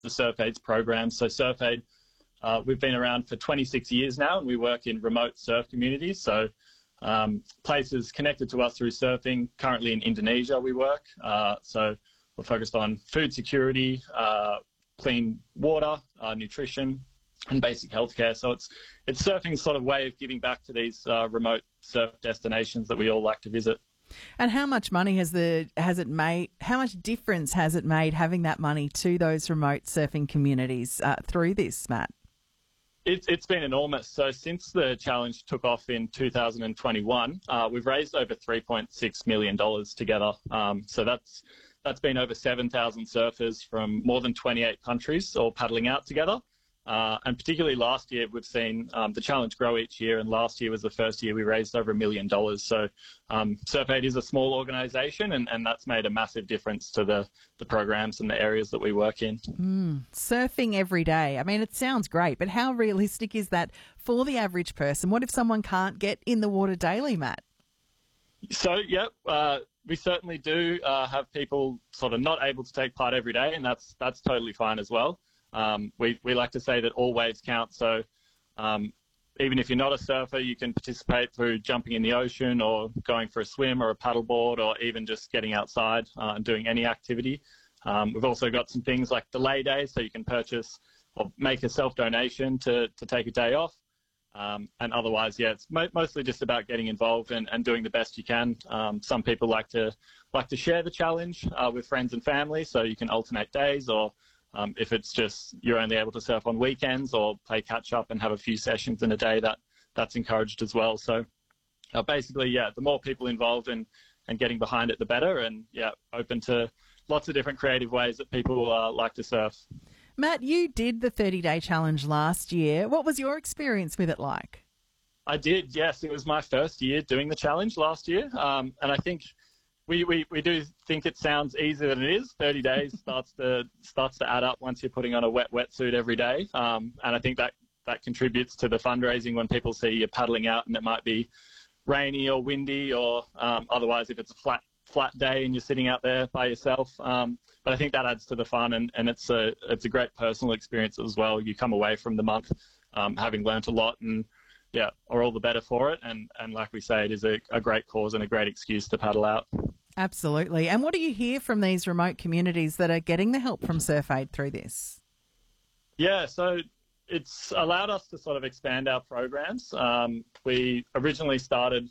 the SurfAids program. So SurfAid, we've been around for 26 years now, and we work in remote surf communities. So places connected to us through surfing. Currently in Indonesia we work. So we're focused on food security, clean water, nutrition, and basic healthcare. So it's surfing's sort of way of giving back to these remote surf destinations that we all like to visit. And how much money has it made? How much difference has it made having that money to those remote surfing communities through this, Matt? It's been enormous. So since the challenge took off in 2021, we've raised over $3.6 million together. So that's been over 7,000 surfers from more than 28 countries all paddling out together. And particularly last year, we've seen the challenge grow each year, and last year was the first year we raised over $1 million. So SurfAid is a small organisation, and that's made a massive difference to the programs and the areas that we work in. Surfing every day. I mean, it sounds great, but how realistic is that for the average person? What if someone can't get in the water daily, Matt? So, we certainly do have people sort of not able to take part every day, and that's totally fine as well. We like to say that all waves count. So even if you're not a surfer, you can participate through jumping in the ocean or going for a swim or a paddleboard, or even just getting outside and doing any activity. We've also got some things like delay days, so you can purchase or make a self-donation to take a day off. And otherwise, it's mostly just about getting involved and doing the best you can. Some people like to share the challenge with friends and family, so you can alternate days, or if it's just you're only able to surf on weekends or play catch up and have a few sessions in a day, that's encouraged as well. So basically, the more people involved and getting behind it, the better. And open to lots of different creative ways that people like to surf. Matt, you did the 30-day challenge last year. What was your experience with it like? I did, yes. It was my first year doing the challenge last year. And I think we do think it sounds easier than it is. 30 days starts to add up once you're putting on a wetsuit every day. And I think that contributes to the fundraising when people see you paddling out and it might be rainy or windy, or otherwise if it's a flat day and you're sitting out there by yourself. But I think that adds to the fun, and it's a great personal experience as well. You come away from the month having learnt a lot, and are all the better for it. And like we say, it is a great cause and a great excuse to paddle out. Absolutely. And what do you hear from these remote communities that are getting the help from SurfAid through this? Yeah, so it's allowed us to sort of expand our programs. We originally started,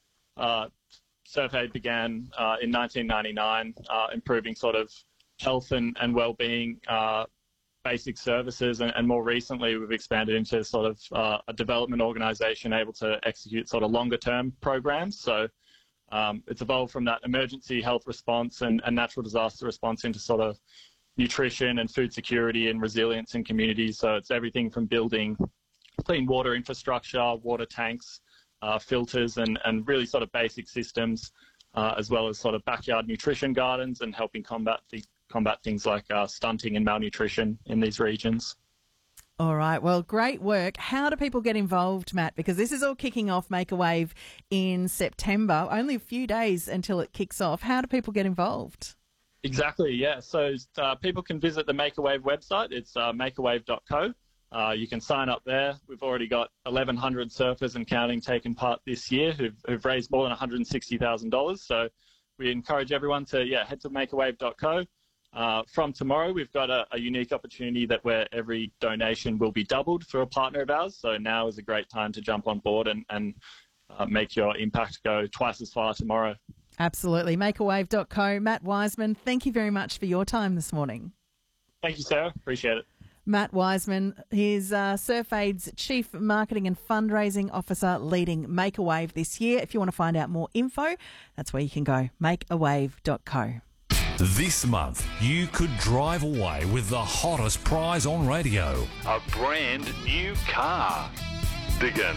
SurfAid began in 1999, improving sort of health and well-being basic services, and more recently we've expanded into sort of a development organisation able to execute sort of longer-term programs. So it's evolved from that emergency health response and natural disaster response into sort of nutrition and food security and resilience in communities. So it's everything from building clean water infrastructure, water tanks, filters, and really sort of basic systems, as well as sort of backyard nutrition gardens, and helping combat things like stunting and malnutrition in these regions. All right. Well, great work. How do people get involved, Matt? Because this is all kicking off Make a Wave in September. Only a few days until it kicks off. How do people get involved? Exactly, yeah. So people can visit the Make a Wave website. It's makeawave.co. You can sign up there. We've already got 1,100 surfers and counting taken part this year who've raised more than $160,000. So we encourage everyone to head to makeawave.co. From tomorrow, we've got a unique opportunity where every donation will be doubled for a partner of ours. So now is a great time to jump on board and make your impact go twice as far tomorrow. Absolutely. Makeawave.co. Matt Wiseman, thank you very much for your time this morning. Thank you, Sarah. Appreciate it. Matt Wiseman is SurfAid's Chief Marketing and Fundraising Officer, leading Make a Wave this year. If you want to find out more info, that's where you can go, makeawave.co. This month, you could drive away with the hottest prize on radio. A brand new car. Begin.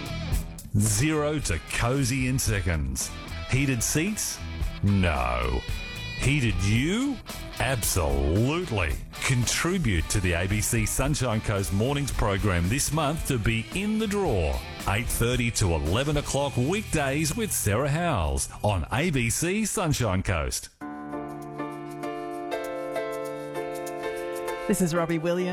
0 to cozy in seconds. Heated seats? No. Heated you? Absolutely. Contribute to the ABC Sunshine Coast Mornings program this month to be in the draw. 8:30 to 11 o'clock weekdays with Sarah Howells on ABC Sunshine Coast. This is Robbie Williams.